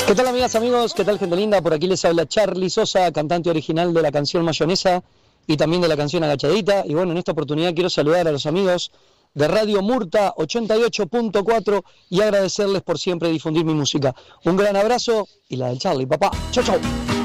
¿Qué tal, amigas, amigos? ¿Qué tal, gente linda? Por aquí les habla Charly Sosa, cantante original de la canción Mayonesa y también de la canción Agachadita. Y bueno, en esta oportunidad quiero saludar a los amigos de Radio Murta 88.4 y agradecerles por siempre difundir mi música. Un gran abrazo y la del Charly, papá. Chau, chau.